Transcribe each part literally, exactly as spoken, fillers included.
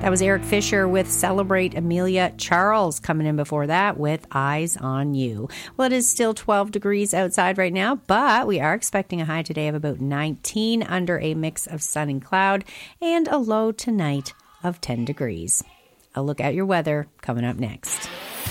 That was Eric Fisher with Celebrate Amelia Charles coming in before that with Eyes on You. Well, it is still twelve degrees outside right now, but we are expecting a high today of about nineteen under a mix of sun and cloud and a low tonight of ten degrees. A look at your weather coming up next.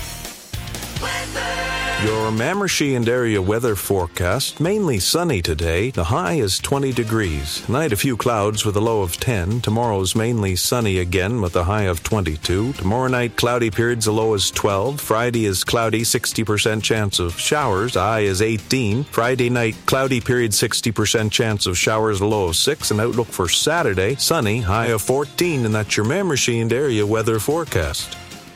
Your Mamershey and area weather forecast, mainly sunny today. The high is twenty degrees. Tonight a few clouds with a low of ten. Tomorrow's mainly sunny again with a high of twenty-two. Tomorrow night cloudy periods, a low is twelve. Friday is cloudy, sixty percent chance of showers. The high is eighteen. Friday night cloudy period, sixty percent chance of showers, a low of six. And outlook for Saturday, sunny, high of fourteen. And that's your Mamershey and area weather forecast.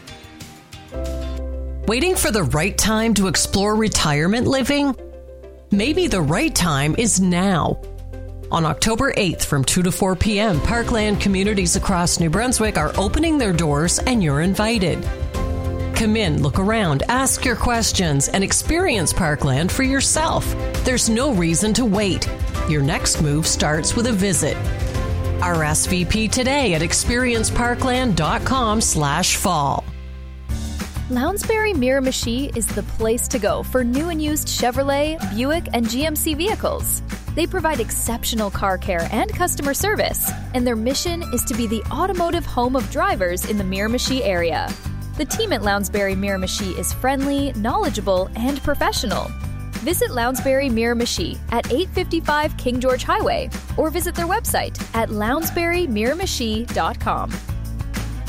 Waiting for the right time to explore retirement living? Maybe the right time is now. On October eighth from two to four p.m., Parkland communities across New Brunswick are opening their doors and you're invited. Come in, look around, ask your questions, and experience Parkland for yourself. There's no reason to wait. Your next move starts with a visit. R S V P today at experienceparkland.com slash fall. Lounsbury Miramichi is the place to go for new and used Chevrolet, Buick, and G M C vehicles. They provide exceptional car care and customer service, and their mission is to be the automotive home of drivers in the Miramichi area. The team at Lounsbury Miramichi is friendly, knowledgeable, and professional. Visit Lounsbury Miramichi at eight fifty-five King George Highway or visit their website at lounsbury miramichi dot com.